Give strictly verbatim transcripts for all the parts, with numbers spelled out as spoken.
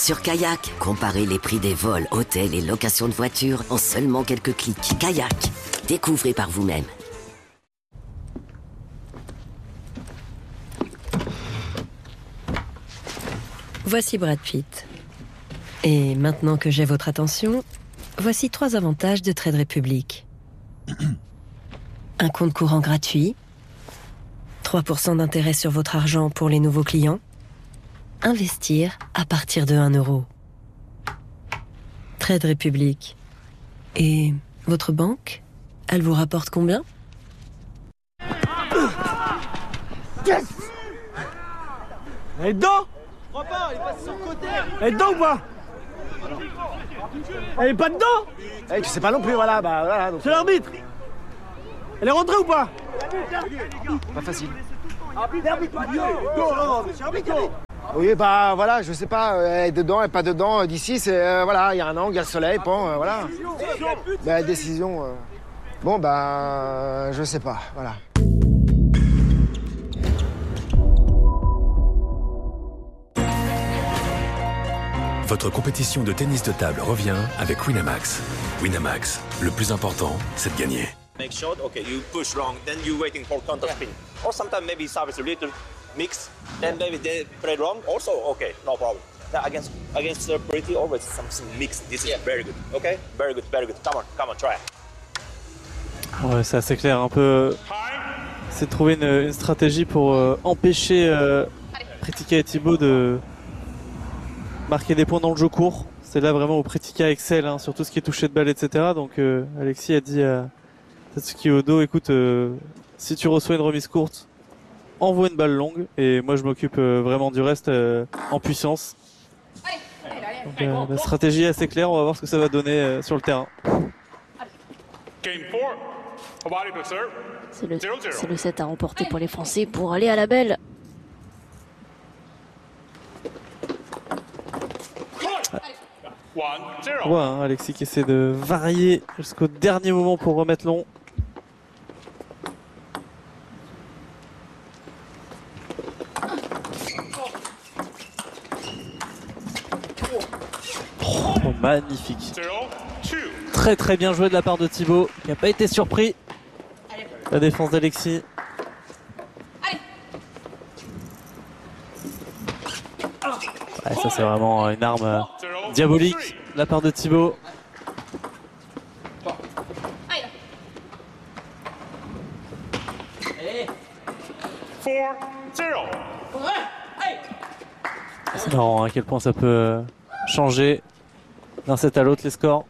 Sur Kayak, comparez les prix des vols, hôtels et locations de voitures en seulement quelques clics. Kayak, découvrez par vous-même. Voici Brad Pitt. Et maintenant que j'ai votre attention, voici trois avantages de Trade Republic. Un compte courant gratuit, trois pour cent d'intérêt sur votre argent pour les nouveaux clients, investir à partir de un euro. Trade Republic. Et votre banque, elle vous rapporte combien? Yes! Elle est dedans? Je crois pas, elle est passée sur le côté. Elle est dedans ou pas? Elle est pas dedans? Eh, tu sais pas non plus, voilà, bah voilà. C'est l'arbitre. Elle est rentrée ou pas? Pas facile. Oui, bah voilà, je sais pas, elle est dedans, elle est pas dedans. D'ici, c'est euh, voilà, il y a un angle, il y a le soleil, bon, euh, voilà. Bah, décision. Euh... Bon, bah, je sais pas, voilà. Votre compétition de tennis de table revient avec Winamax. Winamax, le plus important, c'est de gagner. Make short, okay, you push wrong, then you waiting for counter spin. Or sometimes maybe service a little mix, then maybe they play wrong, also okay, no problem. Now against against uh, pretty always something mixed. This is very good, okay? Very good, very good. Come on, come on, try. Ouais, c'est assez clair, un peu. C'est de trouver une, une stratégie pour euh, empêcher euh, Pretica et Thibaut de marquer des points dans le jeu court. C'est là vraiment où Pretica excelle, hein, sur tout ce qui est touché de balle, et cetera. Donc euh, Alexis a dit à Tatsuki Odo, écoute, euh, si tu reçois une remise courte, envoie une balle longue. Et moi je m'occupe euh, vraiment du reste euh, en puissance. Donc, euh, la stratégie est assez claire, on va voir ce que ça va donner euh, sur le terrain. C'est le, c'est le set à remporter pour les Français pour aller à la belle. On voit hein, Alexis qui essaie de varier jusqu'au dernier moment pour remettre long. Oh, magnifique. Très très bien joué de la part de Thibaut, qui n'a pas été surpris. La défense d'Alexis. Ouais, ça c'est vraiment une arme euh, diabolique de la part de Thibaut. C'est marrant hein, à quel point ça peut euh, changer d'un set à l'autre les scores.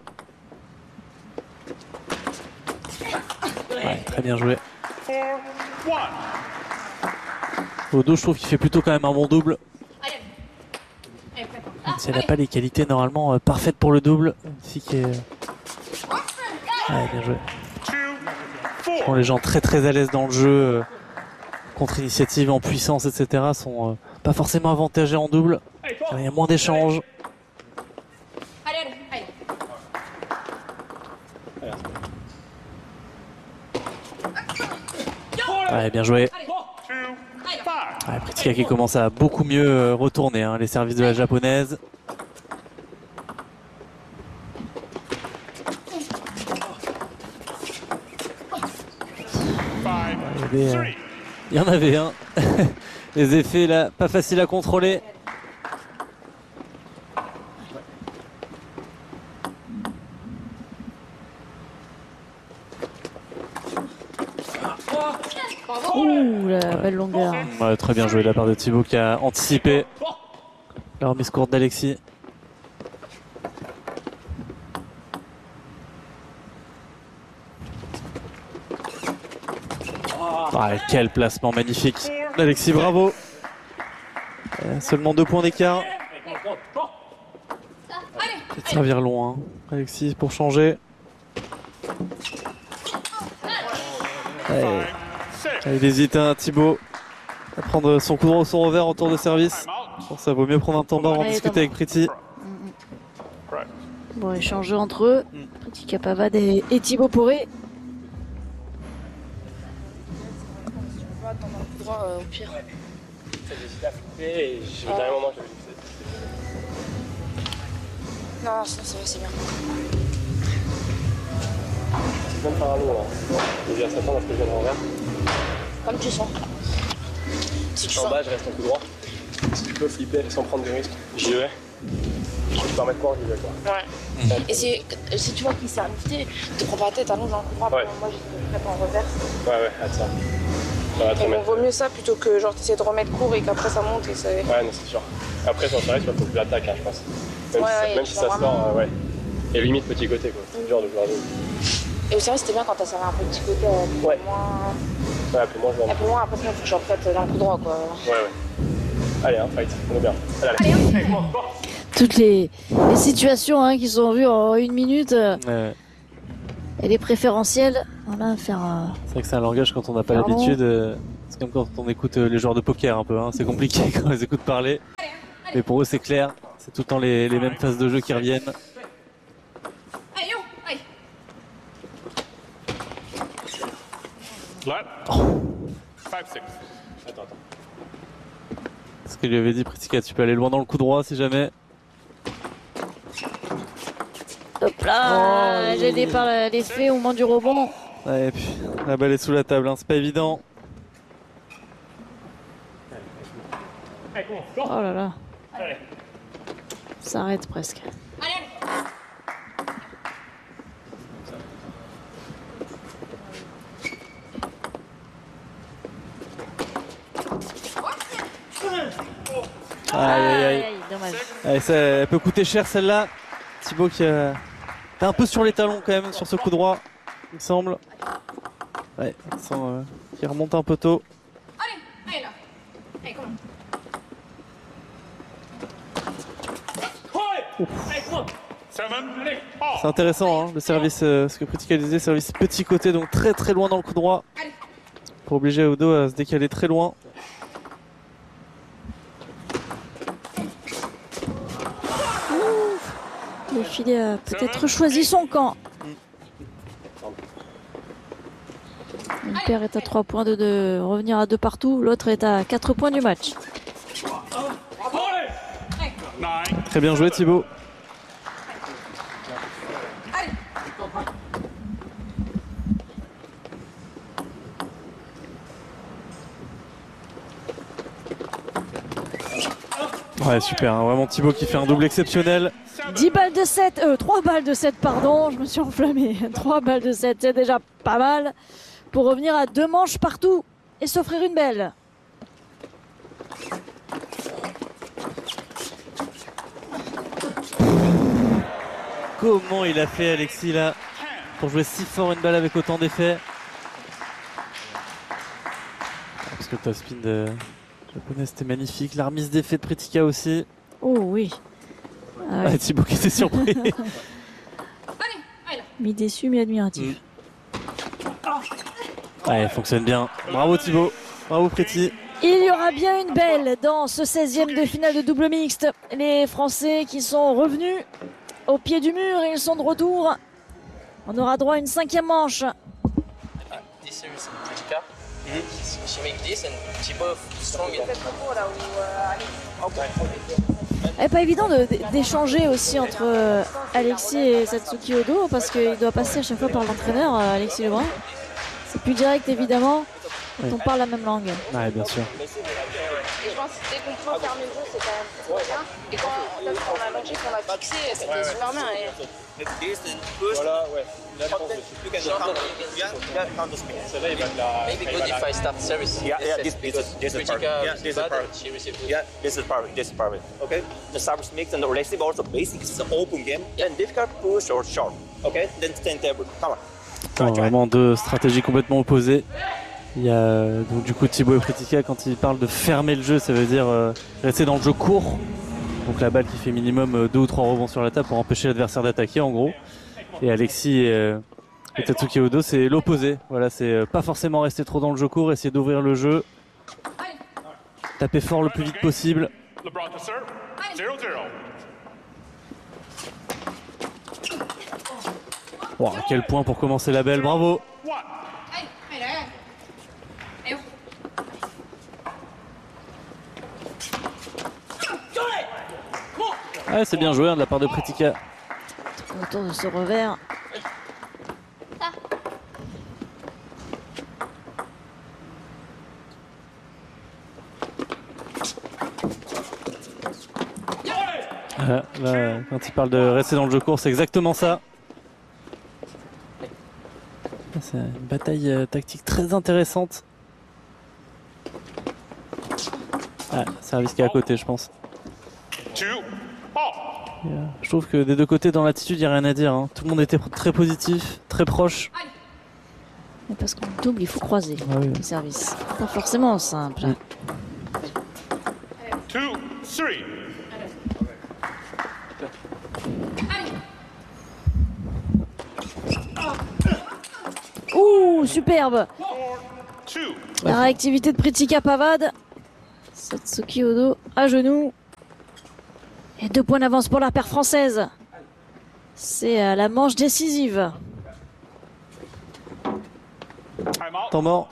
Ouais, très bien joué. Odo, je trouve qu'il fait plutôt quand même un bon double. Même si elle n'a pas les qualités normalement euh, parfaites pour le double. Une fille qui est... Ouais, bien joué. Bon, les gens très très à l'aise dans le jeu, euh, contre-initiative, en puissance, et cetera sont euh, pas forcément avantagés en double. Il y a moins d'échanges. Ouais, bien joué. Ouais, Pretica qui commence à beaucoup mieux euh, retourner hein, les services de la japonaise. Il y, avait, euh, il y en avait un. Les effets là, pas facile à contrôler. Ouh, la belle longueur. Ouais, très bien joué de la part de Thibaut qui a anticipé la remise courte d'Alexis. Ouais, quel placement magnifique d'Alexis, bravo. Euh, seulement deux points d'écart. Peut-être servir long, hein. Alexis pour changer. Ouais. Il hésite hein, Thibaut à prendre son coup de son revers en tour de service. Je pense que ça vaut mieux prendre un temps mort en discuter avec Priti. Bon, échange entre eux. Pretica Pavard et, et Thibaut Poré. Je vais attendre un coup droit au pire. Je vais dernier moment, je vais Non, sinon ça va, c'est bien. Je viens de faire un long là. Je vais s'attendre à ce que je vienne en envers. Comme tu sens. Si tu En sens. bas, je reste en tout droit. Si tu peux flipper sans prendre de risque, j'y vais. Je peux pas mettre quoi, j'y vais quoi. Ouais. Ouais. Et si, si tu vois qu'il s'est arrêté, te prends pas la tête, allonge dans le couloir. Ouais. Moi, je te prête en reverse. Ouais, ouais, hâte ça. Ça va très Et bien. bon, vaut mieux ça plutôt que genre t'essaies de remettre court et qu'après ça monte et ça. Ouais, non, c'est sûr. Après, sur le service, il faut que je l'attaque, hein, je pense. Même Ouais, si, ouais, même tu si vas ça vraiment- sort, euh, ouais. Et limite, petit côté, quoi. C'est dur de jouer à deux. Et au service, c'était bien quand t'as servi un petit côté un peu Ouais. moins. Ouais, un peu moins, je Un peu moins, après, sinon, faut que je reprête dans le coup droit, quoi. Ouais, ouais. Allez, hein, fight, on est bien. Allez, allez. Allez, come on, go. Toutes les, les situations hein, qui sont vues en une minute euh, Ouais. et les préférentiels. Voilà, faire. euh, C'est vrai que c'est un langage quand on n'a pas Pardon. l'habitude. euh, c'est comme quand on écoute euh, les joueurs de poker un peu. Hein, c'est compliqué quand on les écoute parler. Mais pour eux, c'est clair. C'est tout le temps les, les mêmes phases de jeu qui reviennent. Allez, on, allez. five six. Attends, attends. Ce que lui avait dit Pritika, tu peux aller loin dans le coup droit si jamais. Hop là, Oh, j'ai aidé par l'effet au moment du rebond. Ouais, et puis la balle est sous la table, hein, c'est pas évident. Oh là là. Ça arrête presque. Aïe aïe aïe. Dommage. Allez, ça, elle peut coûter cher celle-là. Thibaut qui a... T'es un peu sur les talons quand même sur ce coup droit, il me semble. Ouais, il sent euh, qu'il remonte un peu tôt. Allez, allez là. Allez, comment? C'est intéressant hein, le service, euh, ce que Pritika disait, service petit côté, donc très très loin dans le coup droit. Pour obliger Odo à se décaler très loin. Le filet a peut-être choisi son camp. Le père est à trois points de, de revenir à deux partout. L'autre est à quatre points du match. Très bien joué Thibaut. Ouais super, hein, vraiment Thibaut qui fait un double exceptionnel. dix balles de sept, euh, trois balles de sept, pardon, je me suis enflammé. trois balles de sept, c'est déjà pas mal pour revenir à deux manches partout et s'offrir une belle. Comment il a fait Alexis là pour jouer si fort une balle avec autant d'effet. Parce que le top spin de japonais c'était magnifique, la remise d'effet de Pritika aussi. Oh oui. Ah ouais. Ah, Thibaut qui était surpris. Mi déçu, mi admiratif. Ouais, elle fonctionne bien. Bravo Thibaut, bravo Priti. Il y aura bien une belle dans ce seizième de finale de double mixte. Les Français qui sont revenus au pied du mur, ils sont de retour. On aura droit à une cinquième manche. This is Pritika. She make this and Thibaut strong. Et pas évident de- d'échanger aussi entre euh, Alexis et Satsuki Odo parce qu'il doit passer à chaque fois par l'entraîneur, euh, Alexis Lebrun. C'est plus direct évidemment quand Oui. on parle la même langue. Ouais, bien sûr. Et je pense que dès qu'on peut fermer le jeu, c'est quand même très bien. Et quand on a, on a longé, qu'on a fixé, c'était super bien. Et... Voilà, ouais. Là, je pense que You can counter, yeah, yeah, counter spin. celle-là, il va de la. Maybe il va good de la- if I start service. Yeah, yeah, this, This this, set, is, this because is perfect. Pritika Yeah, is this is bad and perfect. she received good. Yeah, this is perfect. This is perfect. Okay. The service mix and the receive also basic. It's an open game. Then difficult push or short. Okay. Then ten table. Come on. Non, vraiment deux stratégies complètement opposées. Il y a euh, donc du coup Thibaut et Pritika quand ils parlent de fermer le jeu, ça veut dire euh, rester dans le jeu court. Donc la balle qui fait minimum euh, deux ou trois rebonds sur la table pour empêcher l'adversaire d'attaquer en gros. Et Alexis et, euh, et Tatsuki Odo c'est l'opposé. Voilà, c'est euh, pas forcément rester trop dans le jeu court, essayer d'ouvrir le jeu, taper fort le plus vite possible. LeBron to serve. zero zero. Wow, à quel point pour commencer la belle, bravo. Ouais, c'est bien joué hein, de la part de Pritika. autour de ce revers. Voilà, là, quand il parle de rester dans le jeu court, c'est exactement ça. C'est une bataille euh, tactique très intéressante. Ah, service qui est à côté, je pense. Et, euh, je trouve que des deux côtés, dans l'attitude, il n'y a rien à dire. Hein. Tout le monde était très positif, très proche. Mais parce qu'en double, il faut croiser ah, oui. le service. Pas forcément simple. Mm. Two, three. Ouh, superbe. La réactivité de Pritika Pavad. Satsuki Odo à genoux. Et deux points d'avance pour la paire française. C'est euh, la manche décisive. Temps mort.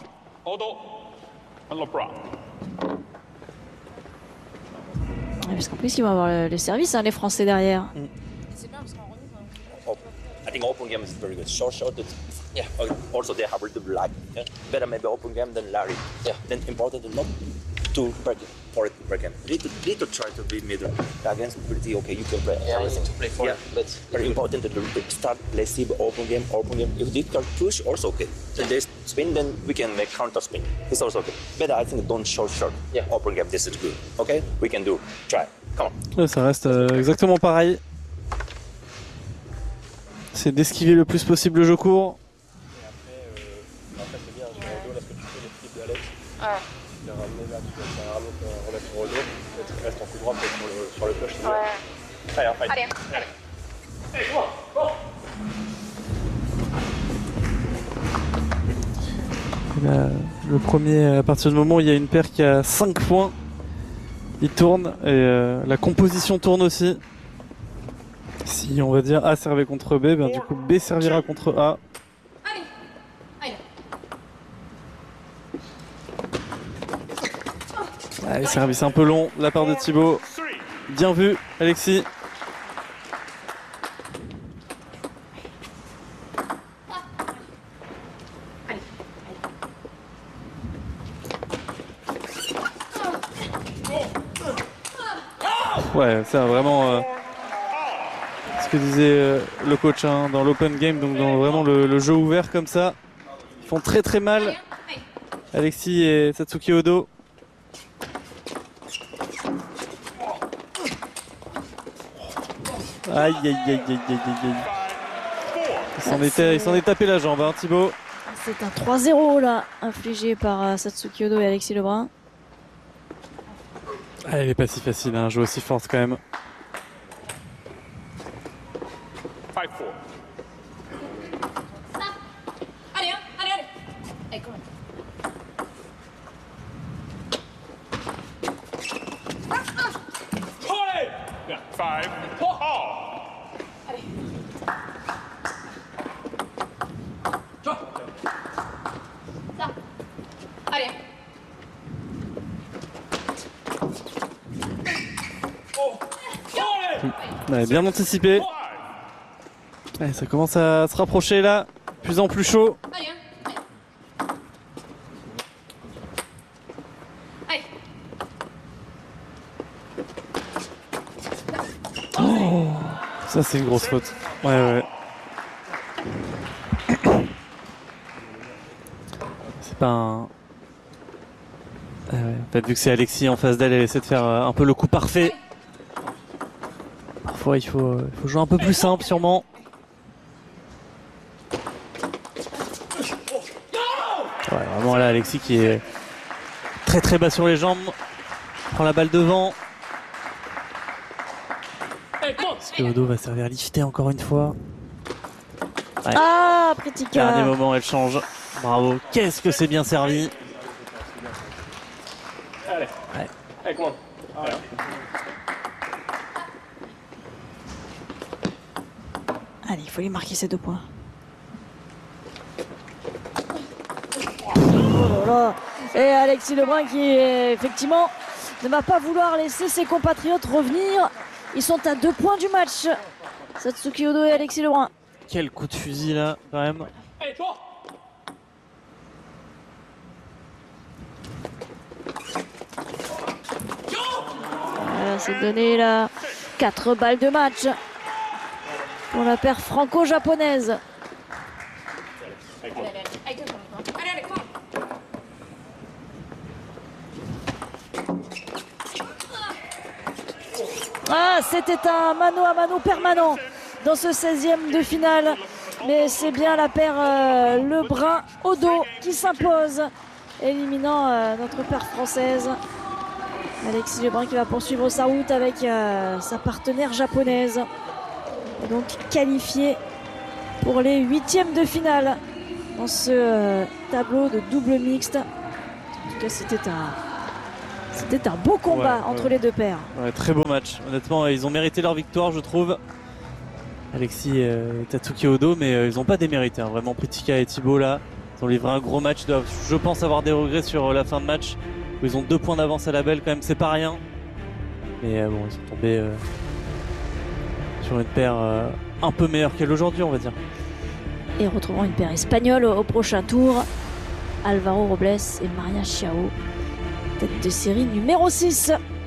Parce qu'en plus, ils vont avoir le, le service, hein, les Français derrière. Mm. I think open game is very good. Short, short. Yeah. Also, they have a little light. Yeah. Better maybe open game than Larry. Yeah. Then important not to break it for it break game. Need to need to try to be middle. Against pretty okay. You can play. Yeah, everything. you need to play for yeah. it. But very important to start let's see open game, open game. If they can push, also okay. Then they spin, then we can make counter spin. It's also okay. Better I think don't short short. Yeah. Open game. This is good. Okay. We can do. Try. Come on. Ouais, ça reste euh, exactement pareil. C'est d'esquiver le plus possible le jeu court. Et après, euh, après c'est bien, j'ai le dos, là, ce que tu fais, les flips d'Alex. Ouais. Tu l'as ramené là, tu vas faire un autre, euh, remettre sur le dos, peut-être reste en coup droit, peut-être sur le, sur le push. Ouais. Allez, hein, fight. Allez. Allez. Allez, go, go. Là, le premier, à partir du moment où il y a une paire qui a cinq points, il tourne et euh, la composition tourne aussi. Si on va dire A servait contre B, ben du coup B servira contre A. Allez. Allez. Allez, service un peu long de la part de Thibaut. Bien vu, Alexis. Ouais, c'est vraiment euh, ce que disait euh, le coach hein, dans l'open game, donc dans vraiment le, le jeu ouvert comme ça. Ils font très très mal, Alexis et Satsuki Odo. Aïe aïe aïe aïe aïe aïe aïe. Il s'en est, il s'en est tapé la jambe, hein, Thibaut. C'est un trois zéro là, infligé par euh, Satsuki Odo et Alexis Lebrun. Ah, elle est pas si facile, un hein, jeu aussi forte quand même. Five, four. Allez, hein, allez, allez. Allez, comment? Yeah, five, four. Allez. Ça. Allez. On avait bien anticipé. Allez, ça commence à se rapprocher là, de plus en plus chaud. Allez, hein. Allez. Oh, ça c'est une grosse faute. Ouais ouais. C'est pas un... Ah ouais. En fait, vu que c'est Alexis en face d'elle, elle essaie de faire euh, un peu le coup parfait. Parfois il faut, euh, il faut jouer un peu plus simple sûrement. Ouais, vraiment là Alexis qui est très très bas sur les jambes. Prend la balle devant. Est-ce que Odo va servir à lifter encore une fois? Ouais. Ah, Pritika. Dernier moment, elle change. Bravo. Qu'est-ce que c'est bien servi. Allez. Ouais. Allez, comment? Allez. Allez, il faut lui marquer ces deux points. Oh là là. Et Alexis Lebrun qui, effectivement, ne va pas vouloir laisser ses compatriotes revenir. Ils sont à deux points du match. Satsuki Odo et Alexis Lebrun. Quel coup de fusil là, quand même. Voilà, c'est donné là. quatre balles de match pour la paire franco-japonaise. Ah, c'était un mano à mano permanent dans ce seizième de finale. Mais c'est bien la paire euh, Lebrun-Odo qui s'impose, éliminant euh, notre paire française. Alexis Lebrun qui va poursuivre sa route avec euh, sa partenaire japonaise. Et donc qualifié pour les huitièmes de finale dans ce euh, tableau de double mixte. En tout cas, c'était un... C'était un beau combat ouais, entre ouais. les deux paires. Ouais, très beau match. Honnêtement, ils ont mérité leur victoire, je trouve. Alexis euh, et Tatsuki Odo, mais euh, ils n'ont pas démérité. Hein. Vraiment, Pritika et Thibaut, là, ils ont livré un gros match. Ils doivent, je pense, avoir des regrets sur euh, la fin de match. Où ils ont deux points d'avance à la belle, quand même, c'est pas rien. Mais euh, bon, ils sont tombés euh, sur une paire euh, un peu meilleure qu'elle aujourd'hui, on va dire. Et retrouvons une paire espagnole au, au prochain tour. Alvaro Robles et Maria Chiao. Tête de série numéro six.